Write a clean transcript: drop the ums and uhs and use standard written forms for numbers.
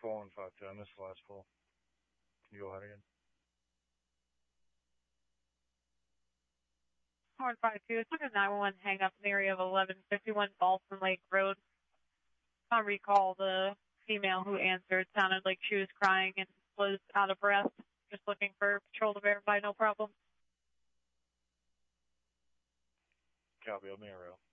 415-2. I missed the last call. Can you go ahead again? 452. It's like a 911 hang up in the area of 1151 Balsam Lake Road. I recall the female who answered sounded like she was crying and was out of breath. Just looking for patrol to verify, no problem. Copy, I'll be in row.